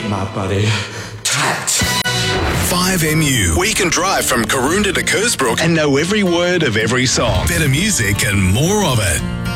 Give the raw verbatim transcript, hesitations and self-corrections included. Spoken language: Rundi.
my body tight. five M U. We can drive from Karoonda to Kersbrook and know every word of every song. Better music and more of it.